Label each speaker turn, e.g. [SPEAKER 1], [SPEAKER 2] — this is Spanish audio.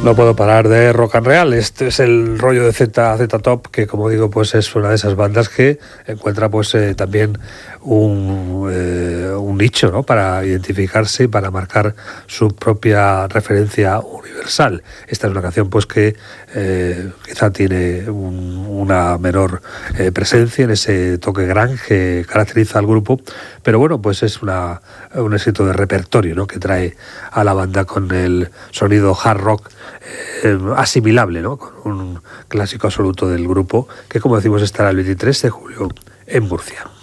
[SPEAKER 1] No puedo parar de rock and roll. Este es el rollo de Z Top, que como digo, pues es una de esas bandas que encuentra pues también un nicho, ¿no?, para identificarse y para marcar su propia referencia universal. Esta es una canción pues que quizá tiene una menor presencia en ese toque grunge que caracteriza al grupo, pero bueno, pues es un éxito de repertorio, ¿no?, que trae a la banda con el sonido hard rock asimilable, ¿no?, con un clásico absoluto del grupo que, como decimos, estará el 23 de julio en Murcia.